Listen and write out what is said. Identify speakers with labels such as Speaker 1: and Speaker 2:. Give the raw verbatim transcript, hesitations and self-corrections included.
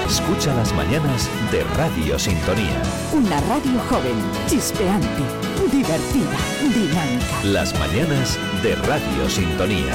Speaker 1: Escucha las mañanas de Radio Sintonía.
Speaker 2: Una radio joven, chispeante, divertida, dinámica.
Speaker 1: Las mañanas de Radio Sintonía.